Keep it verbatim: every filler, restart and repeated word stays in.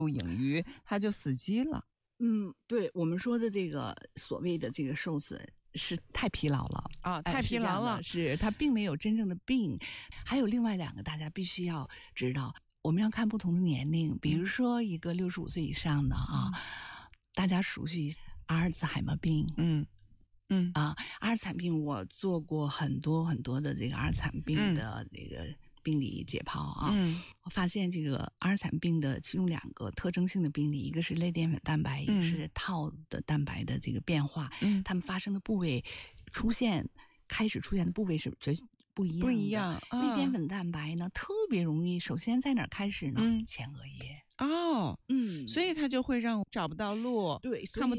隐于它就死机了。 嗯，对，我们说的这个所谓的这个受损是太疲劳了啊，太疲劳了， 哎、是, 是它并没有真正的病。还有另外两个大家必须要知道，我们要看不同的年龄，比如说一个六十五岁以上的啊、嗯，大家熟悉阿尔茨海默病， 嗯嗯啊，阿尔茨海默病我做过很多很多的这个阿尔茨海默病的这个病理解剖啊， 嗯， 我发现这个阿尔茨海默病的其中两个特征性的病理，一个是类淀粉蛋白， 嗯、 一个是套的蛋白的这个变化， 嗯， 它们发生的部位出现开始出现的部位是绝不一样的。 不一样。 啊、类淀粉蛋白呢，特别容易，首先在哪儿开始呢？嗯、前额叶。 哦， 嗯， 所以它就会让找不到路， 对， 看不